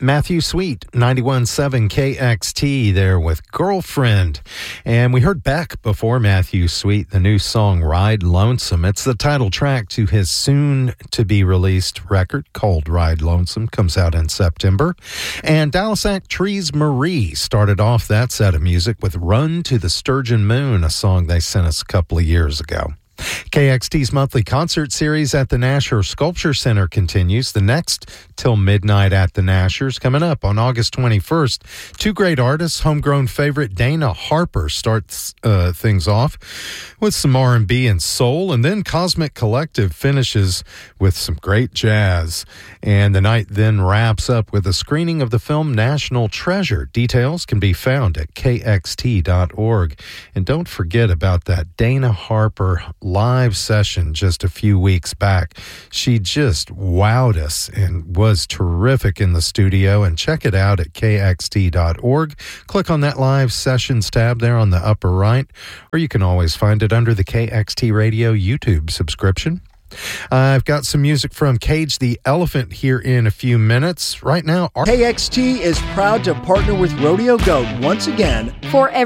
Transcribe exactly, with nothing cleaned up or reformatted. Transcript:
Matthew Sweet, ninety-one point seven K X T there with Girlfriend. And we heard Beck before Matthew Sweet, the new song Ride Lonesome. It's the title track to his soon-to-be-released record called Ride Lonesome. Comes out in September. And Dallas act Trees Marie started off that set of music with Run to the Sturgeon Moon, a song they sent us a couple of years ago. K X T's monthly concert series at the Nasher Sculpture Center continues. The next till midnight at the Nashers coming up on August twenty-first. Two great artists, homegrown favorite Dana Harper starts uh, things off with some R and B and soul, and then Cosmic Collective finishes with some great jazz. And the night then wraps up with a screening of the film National Treasure. Details can be found at K X T dot org. And don't forget about that Dana Harper live session just a few weeks back. She just wowed us and was terrific in the studio. And check it out at K X T dot org. Click on that live sessions tab there on the upper right, or you can always find it under the K X T Radio YouTube subscription. I've got some music from Cage the Elephant here in a few minutes. Right now, our- K X T is proud to partner with Rodeo Goat once again for